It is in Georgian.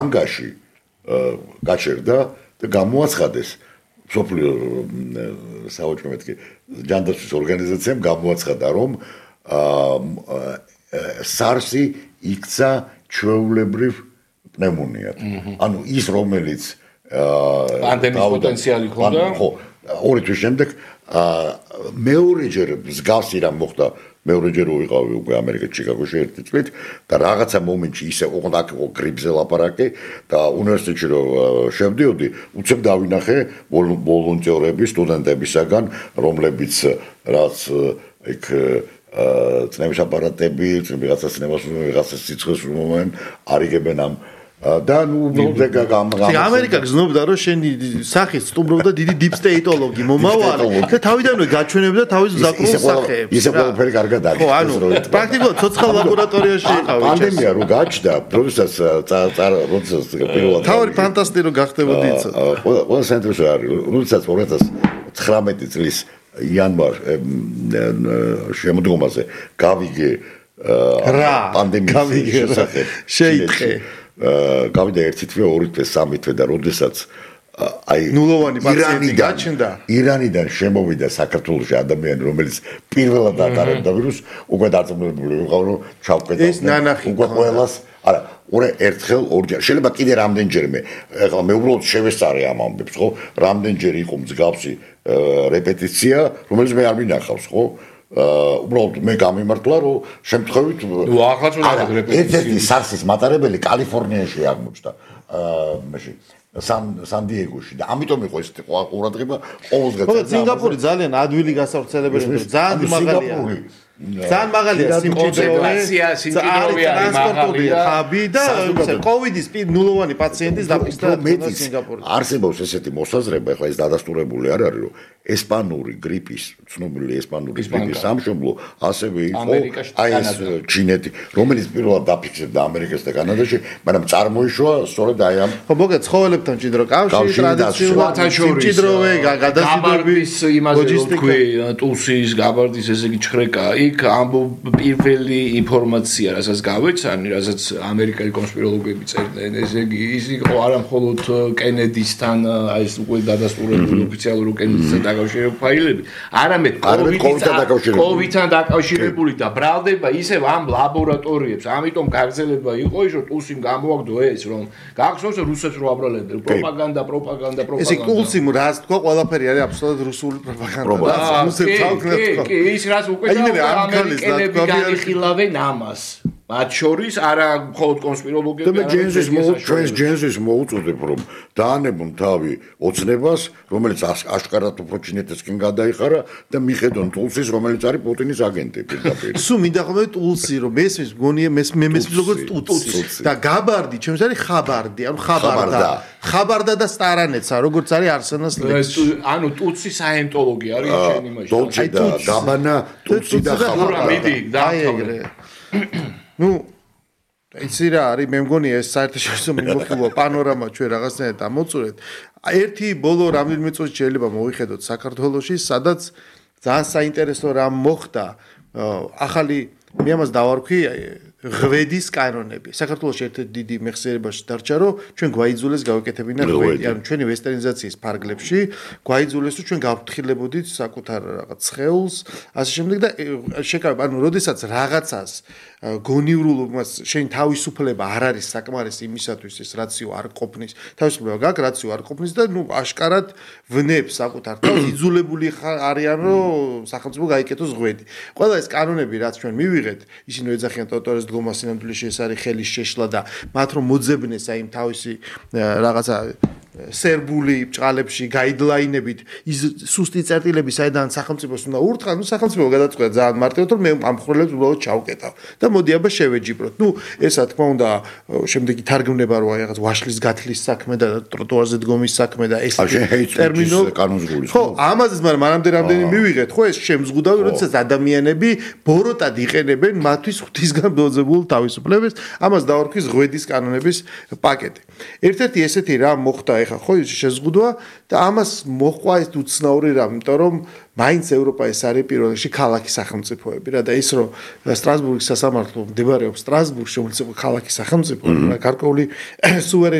ანგაში გაჩერდა და გამოაცხადეს სოფლიო საავადმყოფო მეთქი ჯანდაცვის ორგანიზაციამ გამოაცხადა რომ SARS-ი იქცა ჩვეულებრივ პნევმონიად. ანუ ის რომელიც პანდემიის პოტენციალი ჰქონდა ხო ორი თვის შემდეგ მეორეჯერ მსგავსი რამ მოხდა მეორეჯერ ვიყავი უკვე ამერიკაში ჩიკაგოში ერთი წლით და რაღაცა მომენტში ისე ოღონდ აქ გრიპზე ლაპარაკი და უნივერსიტეტში რომ შევდიოდი უცებ დავინახე ვოლონტიორები სტუდენტებისაგან რომლებიც რაც იქ წნევის აპარატები რაღაცა წნევას რაღაცა სიცხეს უმომენ არიგებენ ამ და ნუ ამერიკა გზნობდა რომ შენი სახით სტუმრობდა დიდი deep state-ოლოგი მომავალი და თავიდანვე გაჩვენებდა თავის ზაკრულ სახეებს ისე ყველაფერი კარგად არის ხო ანუ პრაქტიკულად ცოცხალ ლაბორატორიაში იყავი პანდემია რო გაჩნდა როდესაც როდესაც პირველად თავი ფანტასტიკო რო გახდებოდი იცო ყველა ცენტრში არის როდესაც 2019 წლის იანვარ შემოდგომაზე გავიგე პანდემიის შესახებ შეიტყე გავიდა ერთი თვე, ორი თვე, სამი თვე და როდესაც აი ნულოვანი პაციენტი გაჩნდა ირანიდან შემოვიდა საქართველოში ადამიანი რომელიც პირველად ატარებდა ვირუსს უკვე დაწმუნებული ვიყავ რომ ჩავკვეთა ეს ნანახი უკვე ყველას არა ორე ერთხელ ორჯერ შეიძლება კიდე რამდენჯერმე ეხლა მე უბრალოდ შევესწარე ამ ამბებს ხო რამდენჯერ იყო მსგავსი რეპეტიცია რომელიც მე არ მინახავს ხო უბრალოდ მე გამიმართლა რომ შემთხვევით ახლა წუნა ერთ-ერთი SARS-ის მატარებელი კალიფორნიაში აღმოჩნდა მაშინ სან-დიეგოში და ამიტომ იყო ეს ყურადღება ყოველდღე ხო სინგაპური ძალიან ადვილი გასავრცელებელია ძალიან მაღალია ძალიან მაღალია სიმჭიდროვე არის მაღალი ხაბი და კოვიდის ნულოვანი პაციენტის დაფიქსირება სინგაპურში არსებობს ესეთი მოსაზრება ეხლა ეს დადასტურებული არ არის რომ ესპანური გრიპის ცნობილი ესპანური გრიპის სამშობლო ასევე იყო აი ეს ჩინეთი რომელიც პირველად დაფიქსირდა ამერიკასა და კანადაში მაგრამ წარმოიშვა სწორედ აი ამ ხო მოგე ცხოველებთან მჭიდრო კავშირი ტრადიციულად სიმჭიდროვე გადაზიდვების იმაზე რო თქვი ტუსის გაბარდის ესე იგი ჩხრეკა იქ პირველი ინფორმაცია რასაც გავეცანი რასაც ამერიკელი კონსპიროლოგები წერდნენ ესე იგი ის იყო არა მხოლოდ კენედისთან აი ეს უკვე დადასტურებული ოფიციალური კენედისთან დაკავშირებული ფაილები არამედ კოვიდთან დაკავშირებული და ბრალდება ისევ ამ ლაბორატორიებს ამიტომ გაგრძელება იყო ის რომ ტუსიმ გამოაგდო ეს რომ გახსოვს რუსებს რო აბრალებდნენ პროპაგანდა ეს ტუსიმ რას თქვა ყველაფერი არის აბსოლუტურად რუსული პროპაგანდა რუსებს თავქმეთ კი ის რას უკვე ამერიკელები განიხილავენ ამას მათ შორის არა მხოლოდ კონსპიროლოგები და ჩვენს ჯენზის მოუწოდებ რომ დაანებონ თავი ოცნებას რომელიც აშკარად უფრო ჩინეთისკენ გადაიხარა და მიხედონ ტულსის რომელიც არის პუტინის აგენტი პირდაპირ სულ მინდა ხოლმე ტულსი რომ მესმის მგონია მე მესმის როგორც ტუტსი და გაბარდი ჩემს არის ხაბარდი ანუ ხაბარდა და სტარანეცა როგორც არის არსენას ლექსი ანუ ტუტსი საენტოლოგი არის შენ იმაში აი და გაბანა ტუტსი და ხაბარდი დაიგრე ну იცი რა არის მე მგონი ეს საერთაშორისო მიმოხილვა პანორამა ჩვენ რაღაცნაირად ამოწურეთ ერთი ბოლო რამდენიმე წუთი შეიძლება მოვიხედოთ საქართველოში სადაც ძალიან საინტერესო რამ მოხდა ახალი მე ამას დავარქვი ღვედის კანონები საქართველოში ერთ დიდი მეხსიერებაში დარჩა რომ ჩვენ გვაიძულეს გავეკეთებინა ღვედი ანუ ჩვენი ვესტერნიზაციის ფარგლებში გვაიძულეს რომ ჩვენ გავფრთხილებოდით საკუთარ რაღაც ცხეულს ასე შემდეგ და შეკავება ანუ როდესაც რაღაცას გონიურულობას შენ თავისუფლება არ არის საკმარისი იმისათვის ეს რაციო არ ყოფნის თავისუფლება გაქვს რაციო არ ყოფნის და ნუ აშკარად ვნებს საკუთარ თავს იძულებული არიან რომ სახელმწიფო გაიკეთოს ღვედი ყველა ეს კანონები რაც ჩვენ მივიღეთ ისინი ეძახიან ტორტორეს დგომა სინამდვილეში ეს არის ხელის შეშლა და მათ რომ მოძებნეს აი თავისი რაღაცა სერბული ბჭყალებში გაიდლაინებით ის სუსტი წერტილები საიდან სახელმწიფოს უნდა ურთხან ნუ სახელმწიფო გადაწყვეტა ძალიან მარტივად რომ მე ამ ხვრელებს უბრალოდ ჩავკეტავ და მოდი აბა შევეჯიბროთ ნუ ესა თქმა უნდა შემდეგი თარგმნება რო აი რაღაც ვაშლის გათლის საქმე და ტროტუარზე დგომის საქმე და ეს ტერმინო კანონს გულის ხო ამაზეც მაგრამ მანამდე რამდენი მივიღეთ ხო ეს შემზღუდავი როდესაც ადამიანები ბოროტად იყენებენ მათთვის ღვთისგან დოძებულ თავისუფლებას ამას დავარქვის ღვედის კანონების პაკეტი ერთ-ერთი ესეთი რა მოხდა ეხა ხო შეზღუდვა და ამას მოყვა ეს უცნაური რამ, იმიტომ რომ მაინც ევროპა ეს არის პირველ რიგში ქალაქის სახელმწიფოები რა და ის რომ სტრასბურგის სასამართლო მდებარეობს სტრასბურგში, რომელიც ქალაქის სახელმწიფოა, გარკვეული სუვერენიტეტი